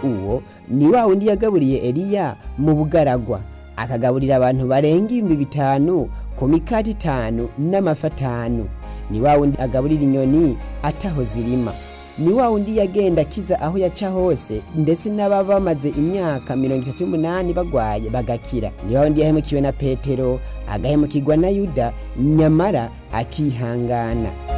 uwo ni wa wundi yagaburiye Eliya mu bugaragwa akagaburira abantu barenga 5,000 ku mikati 5 n'amafi 5. Ni wa wundi agaburira inyoni ataho zirima. Ni wa wundi yagenda kiza aho yaca hose ndetse n'ababa bamaze imyaka 38 bagwaye bagakira. Ni wa wundi yahemukiwe na Petero agahemukirwa na Yuda nyamara akihangana.